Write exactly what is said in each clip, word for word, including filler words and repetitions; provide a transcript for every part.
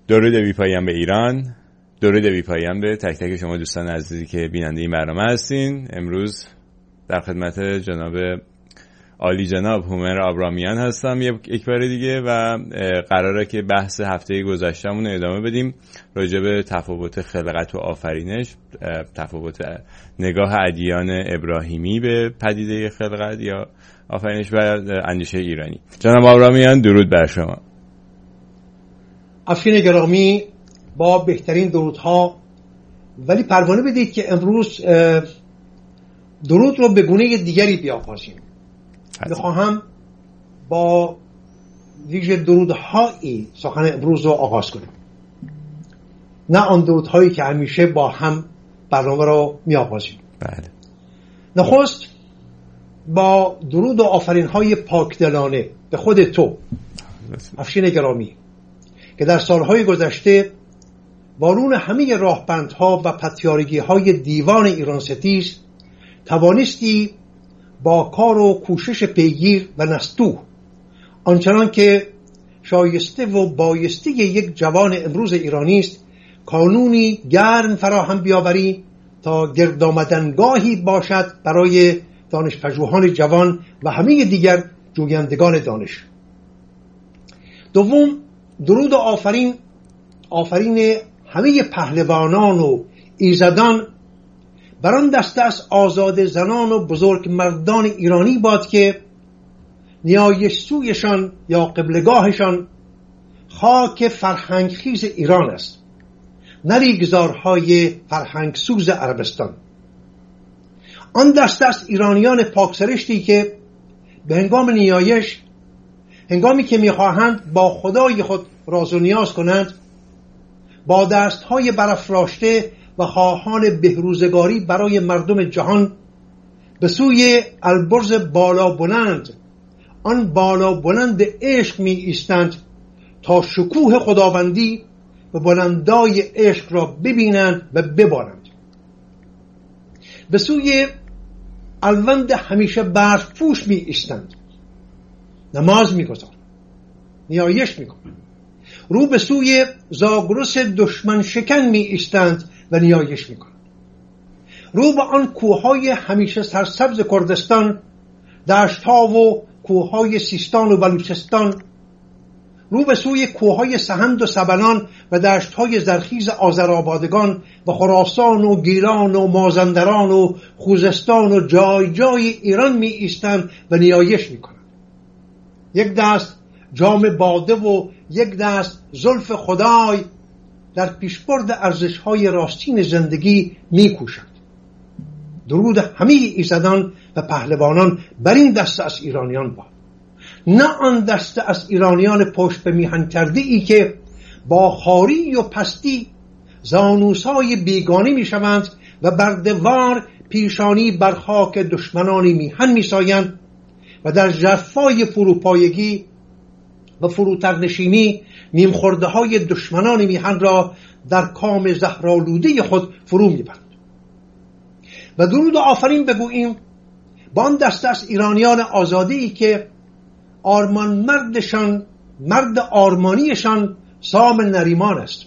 درود بی‌پایان به ایران، درود بی‌پایان به تک تک شما دوستان عزیزی که بیننده این برنامه هستین. امروز در خدمت جناب عالی جناب هومر آبرامیان هستم یک بار دیگه و قراره که بحث هفته گذشتهمون رو ادامه بدیم راجع به تفاوت خلقت و آفرینش، تفاوت نگاه ادیان ابراهیمی به پدیده خلقت یا آفرینش و اندیشه ایرانی. جناب آبرامیان درود بر شما. افشین گرامی، با بهترین درودها، ولی پروانه بدید که امروز درود رو به گونه دیگری بیاغازیم. میخواهم با ویژه درودهایی سخن امروز رو آغاز کنیم، نه آن درودهایی که همیشه با هم برنامه رو میآغازیم. بله. نخست با درود و آفرین‌های پاکدلانه به خود تو افشین گرامی که در سالهای گذشته بارون همه راهبندها و پتیارگی‌های دیوان ایران ستیز توانستی با کار و کوشش پیگیر و نستوه آنچنان که شایسته و بایسته یک جوان امروز ایرانی است کانونی گرم فراهم بیاوری تا گرد آمدنگاهی باشد برای دانش‌پژوهان جوان و همه دیگر جویندگان دانش. دوم، درود و آفرین آفرین همه پهلوانان و ایزدان بر آن دسته از آزاد زنان و بزرگ مردان ایرانی باد که نیایش سویشان یا قبلگاهشان خاک فرهنگ خیز ایران است، نه ریگزارهای فرهنگ سوز عربستان. آن دسته از ایرانیان پاکسرشتی که به هنگام نیایش، هنگامی که میخواهند با خدای خود راز و نیاز کنند، با دستهای برافراشته و خواهان بهروزگاری برای مردم جهان به سوی البرز بالا بلند، آن بالا بلند عشق می ایستند تا شکوه خداوندی و بلندای عشق را ببینند و ببارند. به سوی الوند همیشه برف پوش می ایستند، نماز می گذارند، نیایش می کنند. رو به سوی زاگرس دشمن شکن می ایستند و نیایش می کنند. رو به آن کوههای همیشه سرسبز کردستان، دشت‌ها و کوههای سیستان و بلوچستان، رو به سوی کوههای سهند و سبلان و دشت‌های زرخیز آذرآبادگان و خراسان و گیلان و مازندران و خوزستان و جای جای ایران می ایستند و نیایش می کنند. یک دست جام باده و یک دست زلف خدای در پیشبرد ارزش‌های راستین زندگی می‌کوشند. درود همه ایزدان و پهلوانان بر این دسته از ایرانیان باد، نه آن دسته از ایرانیان پشت به میهن کرده ای که با خواری و پستی زانوسای بیگانه میشوند و بردوار پیشانی بر خاک دشمنانی میهن میسایند و در ژرفای فروپایگی و فروترنشینی نیم خورده های دشمنان میهن را در کام زهرآلوده خود فرو میبرند. و درود و آفرین بگوییم با آن دسته از ایرانیان آزاده ای که آرمان مردشان، مرد آرمانیشان سام نریمان است،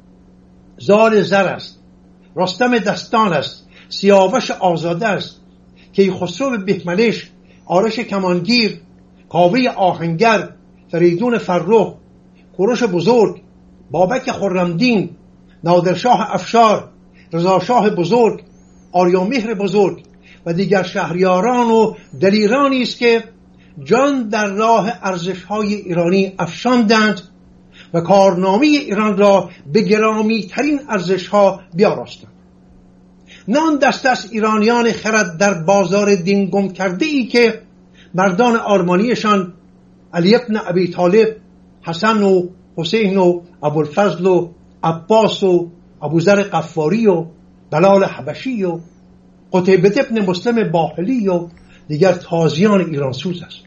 زال زر است، رستم دستان است، سیاوش آزاده است، کیخسرو بهمنش، آرش کمانگیر، کاوه آهنگر، فریدون فرخ، کوروش بزرگ، بابک خرمدین، نادرشاه افشار، رضاشاه بزرگ، آریامهر بزرگ و دیگر شهریاران و دلیرانی است که جان در راه ارزش‌های ایرانی افشاندند و کارنامه ایران را به گرامی ترین ارزش‌ها بیاراستند. نه آن دسته از ایرانیان خرد در بازار دین گم کرده ای که مردان آرمانیشان علی ابن ابی طالب، حسن و حسین و ابوالفضل و عباس و ابوذر غفاری و بلال حبشی و قتیبه ابن مسلم باهلی و دیگر تازیان ایران سوز است.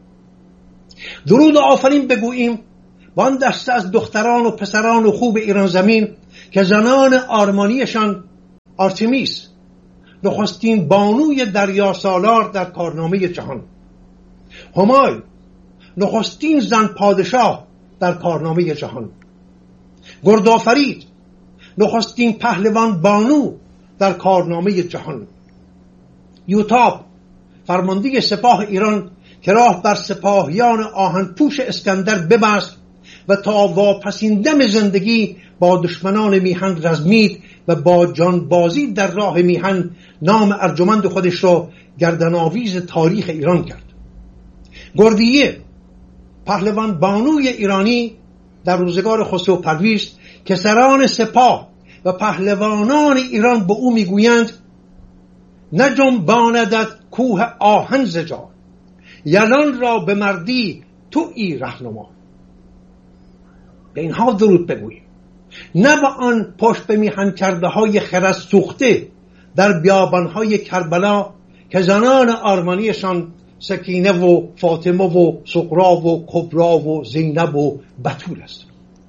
درود و آفرین بگوییم با آن دسته از دختران و پسران و خوب ایران زمین که زنان آرمانیشان آرتمیس، نخستین بانوی دریا سالار در کارنامه جهان، همای، نخستین زن پادشاه در کارنامه جهان، گردآفرید نخستین پهلوان بانو در کارنامه جهان. یوتاب فرمانده سپاه ایران که راه بر سپاهیان آهنپوش اسکندر ببست و تا واپسین دم زندگی با دشمنان میهن رزمید و با جانبازی در راه میهن نام ارجمند خودش را گردن‌آویز تاریخ ایران کرد. گردیه پهلوان بانوی ایرانی در روزگار خسرو پرویز که سران سپاه و پهلوانان ایران به او میگویند نجنباندت کوه آهن ز جای، یلان را به مردی تو ای رهنما. به اینها درود بگوییم، نه به آن پشت به میهن کرده های خرد سوخته در بیابانهای کربلا که زنان آرمانیشان سکینه و فاطمه و سغرا و کبرا و زینب و بتول است.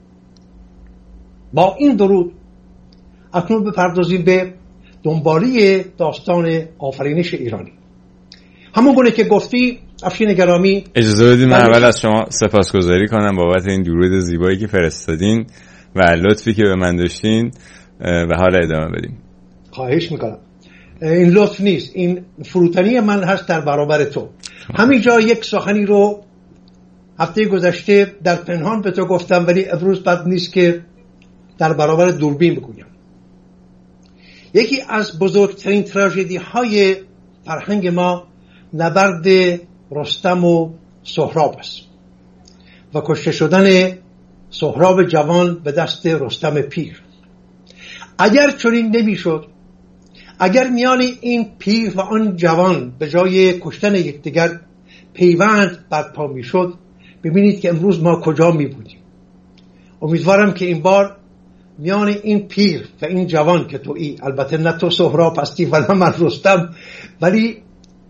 با این درود اکنون بپردازیم به دنباله داستان آفرینش ایرانی. همون گونه که گفتی افشین گرامی، اجازه بدید من اول از شما سپاسگزاری کنم بابت این درود زیبایی که فرستادین و لطفی که به من داشتین و حالا ادامه بدیم. خواهش میکنم. این لطف نیست، این فروتنی من هست در برابر تو. همینجا یک سخنی رو هفته گذشته در پنهان به تو گفتم، ولی امروز بد نیست که در برابر دوربین بگویم. یکی از بزرگترین تراژدی های فرهنگ ما نبرد رستم و سهراب است و کشته شدن سهراب جوان به دست رستم پیر. اگر چنین نمیشد، اگر میان این پیر و آن جوان به جای کشتن یکدیگر پیوند برپا میشد، ببینید که امروز ما کجا می بودیم. امیدوارم که این بار میان این پیر و این جوان که تویی، البته نه تو سهراب هستی و نه من رستم، ولی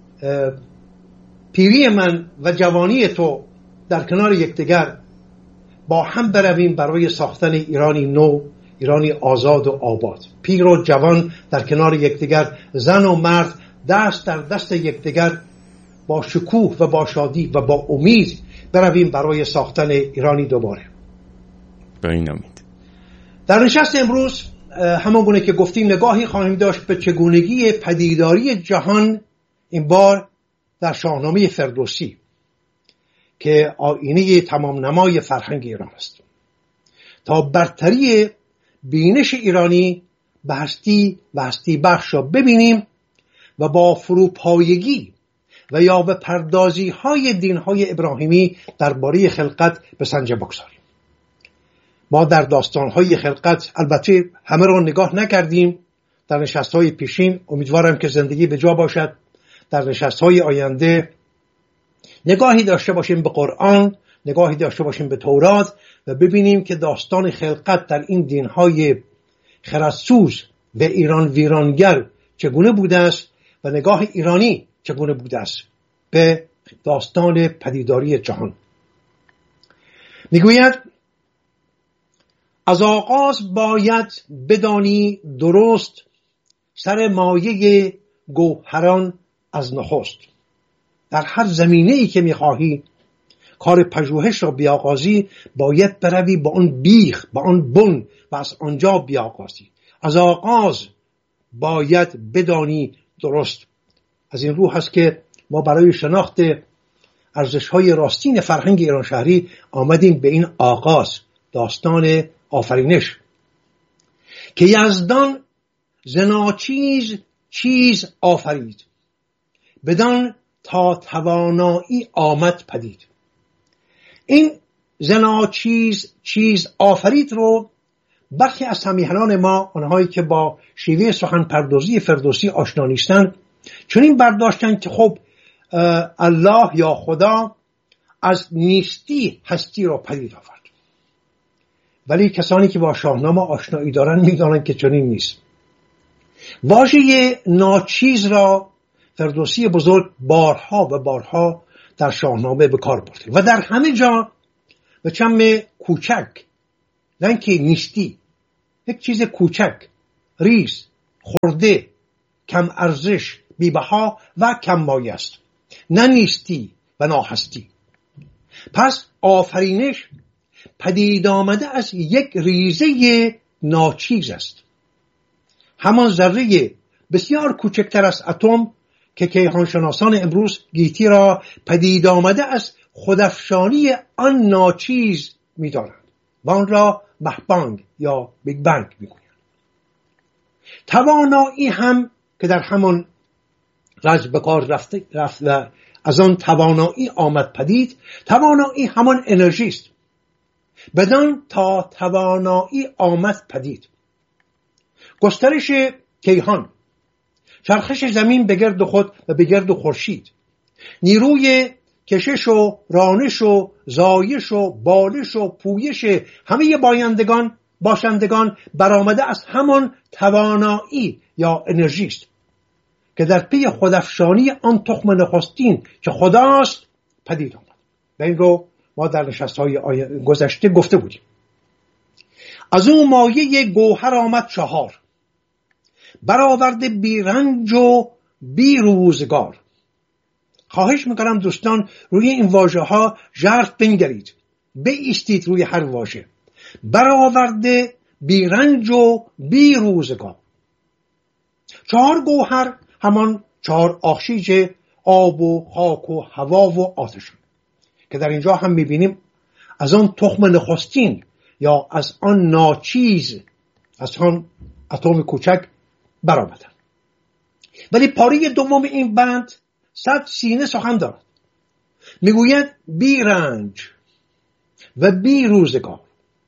پیری من و جوانی تو در کنار یکدیگر با هم برویم برای ساختن ایرانی نو، ایرانی آزاد و آباد. پیر و جوان در کنار یکدیگر، زن و مرد دست در دست یکدیگر، با شکوه و با شادی و با امید برویم برای ساختن ایرانی دوباره. با این امید در نشست امروز همون گونه که گفتیم نگاهی خواهیم داشت به چگونگی پدیداری جهان، این بار در شاهنامه فردوسی که آیینه تمام نمای فرهنگ ایران است، تا برتری بینش ایرانی به هستی و هستی بخش را ببینیم و با فروپایگی و یا به پردازی های دین های ابراهیمی درباره خلقت به سنجه بگذاریم. ما در داستان های خلقت البته همه را نگاه نکردیم در نشست های پیشین. امیدوارم که زندگی به جا باشد در نشست های آینده نگاهی داشته باشیم به قرآن، نگاهی داشته باشیم به تورات و ببینیم که داستان خلقت در این دین های خردسوز و ایران ویرانگر چگونه بوده است و نگاه ایرانی چگونه بوده است به داستان پدیداری جهان. میگوید از آغاز باید بدانی درست، سر مایه گوهران از نخست. در هر زمینه ای که میخواهی کار پژوهش را بیاغازی، باید بروی با آن بیخ، با آن بن و از آنجا بیاغازی. از آغاز باید بدانی درست. از این رو هست که ما برای شناخت ارزش‌های راستین فرهنگ ایران شهری آمدیم به این آغاز، داستان آفرینش، که یزدان ز ناچیز چیز آفرید، بدان تا توانایی آمد پدید. این ز ناچیز چیز آفرید رو برخی از همیهنان ما، آنهایی که با شیوه سخن پردازی فردوسی آشنا نیستند، چنین برداشتند که خب الله یا خدا از نیستی هستی را پدید آورد. ولی کسانی که با شاهنامه آشنایی دارند می‌دانند که چنین نیست. واژه ناچیز را فردوسی بزرگ بارها و بارها در شاهنامه به کار برده و در همه جا به چم کوچک، نه اینکه نیستی، یک چیز کوچک، ریز، خرده، کم ارزش، بی‌بها و کم مایه است، نه نیستی و ناهستی. پس آفرینش پدید آمده از یک ریزه ناچیز است، همان ذره بسیار کوچکتر از اتم که کیهانشناسان امروز گیتی را پدید آمده از خودافشانی آن ناچیز می‌دانند و آن را بهبانگ یا بیگ بنگ می‌گویند. توانایی هم که در همان رج به کار رفته رفت و از آن توانایی آمد پدید، توانایی همان انرژی است. بدان تا توانایی آمد پدید، گسترش کیهان، چرخش زمین به گرد خود و به گرد خورشید، نیروی کشش و رانش و زایش و بالش و پویش همه بایندگان باشندگان برآمده از همان توانایی یا انرژی است که در پی خودافشانی آن تخم نخستین که خداست پدید آمد. و این رو ما در نشست‌های گذشته گفته بودیم. از اون مایه گوهر آمد چهار، برآورده بی رنج و بی روزگار. خواهش میکنم دوستان روی این واژه ها ژرف بنگرید، بایستید روی هر واژه. برآورده بی رنج و بی روزگار. چهار گوهر همان چهار آخشیج آب و خاک و هوا و آتش که در اینجا هم میبینیم از آن تخم نخستین یا از آن ناچیز، از آن اتم کوچک برآمدن. ولی پاره دوم این بند صد سینه سخن دارد، میگوید بی رنج و بی روزگار.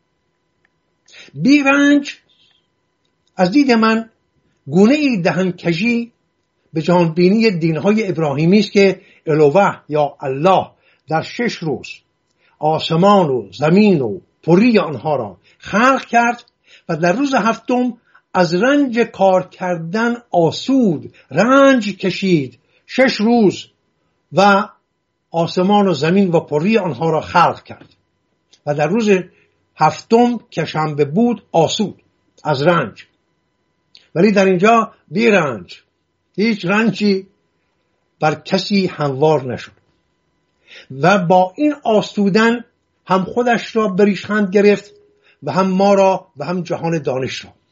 بی رنج از دید من گونه ای دهن کجی به جهانبینی دینهای ابراهیمی است که الوه یا الله در شش روز آسمان و زمین و پری آنها را خلق کرد و در روز هفتم از رنج کار کردن آسود، رنج کشید، شش روز و آسمان و زمین و پری آنها را خلق کرد و در روز هفتم که شنبه بود آسود از رنج. ولی در اینجا بی رنج، هیچ رنجی بر کسی هموار نشد و با این آسودن هم خودش را به ریشخند گرفت و هم ما را و هم جهان دانش را.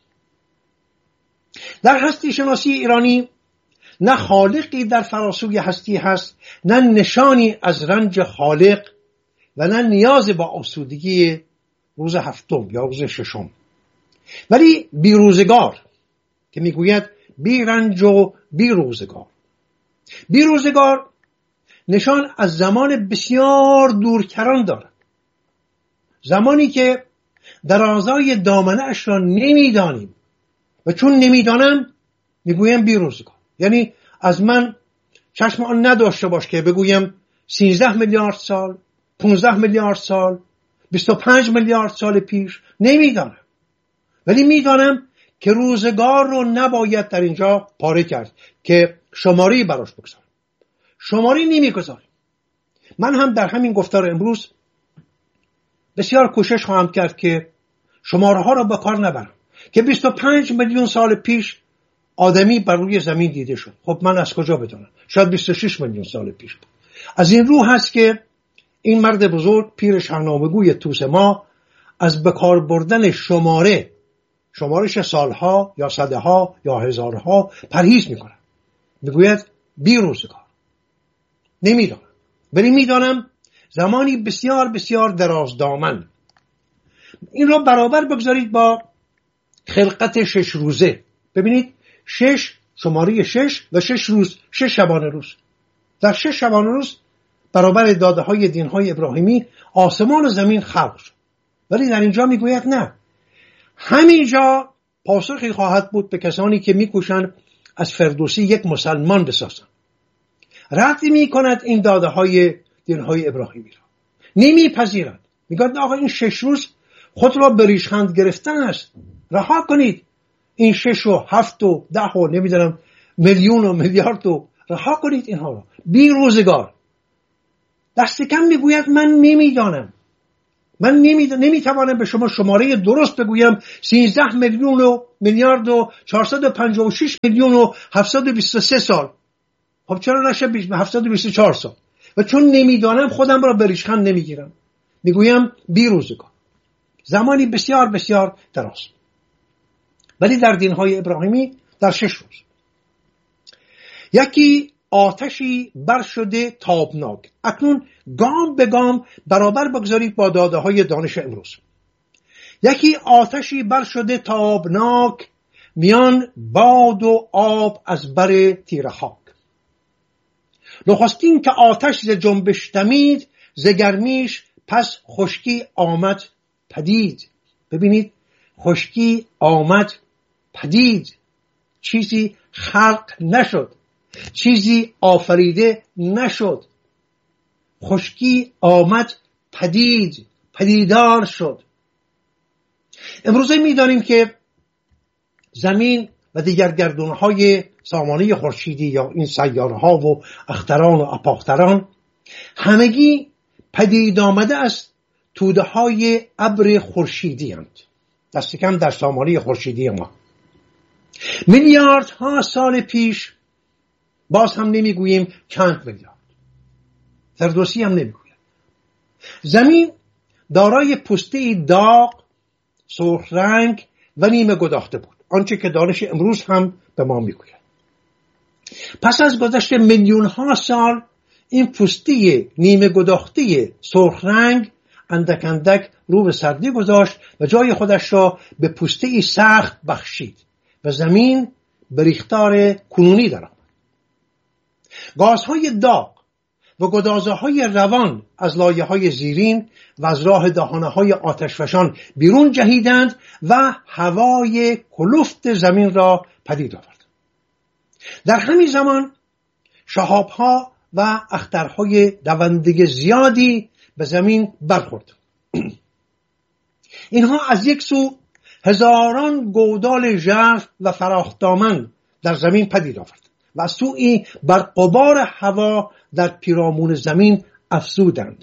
در هستی شناسی ایرانی نه خالقی در فراسوی هستی هست، نه نشانی از رنج خالق و نه نیاز با آسودگی روز هفتم یا روز ششم. ولی بی روزگار که میگوید بی رنج و بی روزگار. بی روزگار نشان از زمان بسیار دورکران دارد، زمانی که درازای دامنه اش را نمیدانیم و چون نمیدانم میگویم بی روزگار. یعنی از من چشم آن نداشته باش که بگویم سیزده میلیارد سال، پانزده میلیارد سال، بیست و پنج میلیارد سال پیش، نمیدانم. ولی میدانم که روزگار رو نباید در اینجا پاره کرد که شماری براش بگذارم. شماری نمیگذاریم. من هم در همین گفتار امروز بسیار کوشش خواهم کرد که شماره ها را به کار نبرم که بیست و پنج میلیون سال پیش آدمی بر روی زمین دیده شد. خب من از کجا بدونم؟ شاید بیست و شش میلیون سال پیش بود. از این رو هست که این مرد بزرگ پیر شاهنامه‌گوی توس ما از بکار بردن شماره، شمارش سالها یا صده ها یا هزارها پرهیز میکنه. میگوید بی روزگار. نمیدانم، ولی میدانم زمانی بسیار بسیار دراز دامن. این را برابر بگذارید با خلقت شش روزه. ببینید شش شماره شش و شش روز، شش شبانه روز. در شش شبانه روز برابر داده های دین های ابراهیمی آسمان و زمین خلق شد. ولی در اینجا میگوید نه، همینجا پاسخی خواهد بود به کسانی که میکوشند از فردوسی یک مسلمان بسازند. رد میکند این داده های دین های ابراهیمی را، نمیپذیرند. میگوید آقا این شش روز خود را به ریشخند گرفتن است، رها کنید این شش و هفت و ده و نمیدونم میلیون و میلیارد و رها کنید اینها را. بی روزگار. دست کم میگوید من نمیدانم، من نمیتوانم به شما شماره درست بگویم سیزده میلیون و میلیارد و چهارصد و پنجاه و شش میلیون و هفتصد و بیست و سه سال. خب چرا نشه هفتصد و بیست و چهار سال؟ و چون نمیدانم خودم را به ریشخند نمیگیرم، میگویم بی روزگار. زمانی بسیار بسیار دراز. ولی در دینهای ابراهیمی در شش روز. یکی آتشی بر شده تابناک. اکنون گام به گام برابر بگذارید با داده های دانش امروز. یکی آتشی بر شده تابناک، میان باد و آب از بر تیره خاک. نخستین که آتش ز جنبش دمید، ز گرمیش پس خشکی آمد پدید. ببینید، خشکی آمد پدید، چیزی خلق نشد، چیزی آفریده نشد. خشکی آمد پدید، پدیدار شد. امروزه می‌دانیم که زمین و دیگر گردون‌های سامانه خورشیدی یا این سیاره‌ها و اختران و اپاختران همگی پدید آمده از توده‌های ابر خورشیدی اند، دست کم در سامانه خورشیدی ما. میلیاردها سال پیش، باز هم نمیگوییم چند میلیارد، فردوسی هم نمیگوید، زمین دارای پوسته داغ، سرخ رنگ و نیمه گداخته بود، آنچه که دانش امروز هم به ما میگوید. پس از گذشت میلیون ها سال این پوسته نیمه گداخته سرخ رنگ اندک اندک رو به سردی گذاشت و جای خودش را به پوسته سخت بخشید و زمین به ریختار کنونی درآمد. گازهای داغ و گدازه های روان از لایه های زیرین و از راه دهانه های آتشفشان بیرون جهیدند و هوای کلفت زمین را پدید آورد. در همین زمان شهاب‌ها و اخترهای دونده زیادی به زمین برخورد. اینها از یک سو هزاران گودال ژرف و فراخدامن در زمین پدید آورد و از سوی بر غبار هوا در پیرامون زمین افزودند.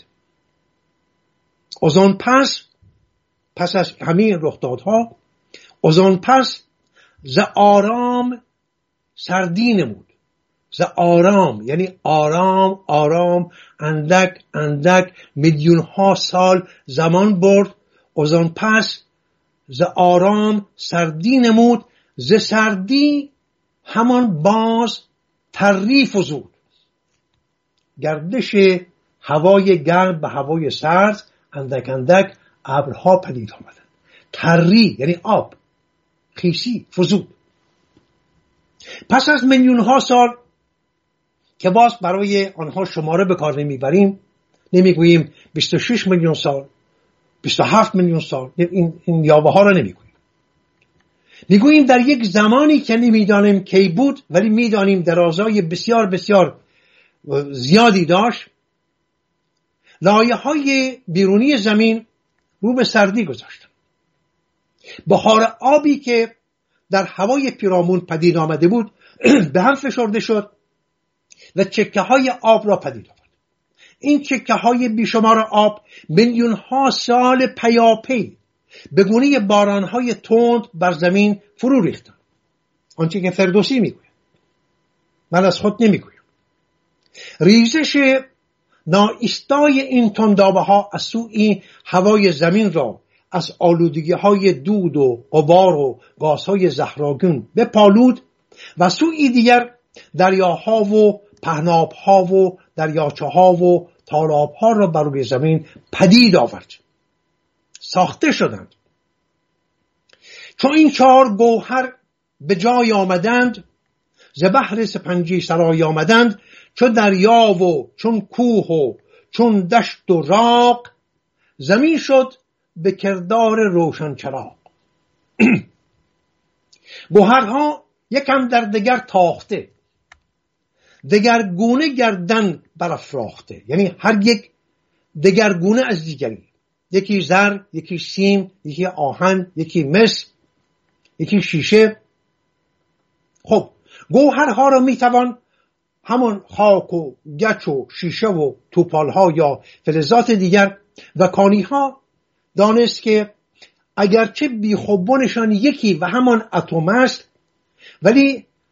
ازان پس پس از همین رخدادها ازان پس ز آرام سردی نمود. ز آرام یعنی آرام آرام اندک اندک میلیون ها سال زمان برد. ازان پس ز آرام سردی نمود. ز سردی همان باز تری فزود. گردش هوای گرم به هوای سرد، اندک اندک ابرها پدید آمدند. تری یعنی آب، خیسی، فزود. پس از میلیون ها سال که باز برای آنها شماره به کار نمیبریم، نمیگوییم بیست و شش میلیون سال، بیست و هفت میلیون سال، این, این یاوه ها را نمیگوییم. میگوییم در یک زمانی که نمیدانیم کی بود ولی میدانیم درازای بسیار بسیار زیادی داشت، لایه های بیرونی زمین رو به سردی گذاشت. بخار آبی که در هوای پیرامون پدید آمده بود به هم فشرده شد و چکه های آب را پدید آورد. این چکه های بیشمار آب میلیون ها سال پیاپی به گونه باران های تند بر زمین فرو ریختند. آنچه که فردوسی میگوید، من از خود نمیگویم. ریزش ناایستای این تندابه ها از سوی هوای زمین را از آلودگی های دود و غبار و گازهای زهرآگین بپالود و سوی دیگر دریاها و پهنابها و دریاچه ها و تالابها را بر روی زمین پدید آورد. ساخته شدند. چون این چهار گوهر به جای آمدند، ز بحر سپنجی سرای آمدند، چون دریا و چون کوه و چون دشت و راغ، زمین شد به کردار روشن چراغ. گوهرها یکم در دگر تاخته، دگرگونه گردن برافراخته، یعنی هر یک دگرگونه از دیگری، یکی زر، یکی سیم، یکی آهن، یکی مس، یکی شیشه. خب گوهرها را میتوان همون خاک و گچ و شیشه و توپالها یا فلزات دیگر و کانیها دانست که اگرچه بیخوبونشان یکی و همان اتم است، ولی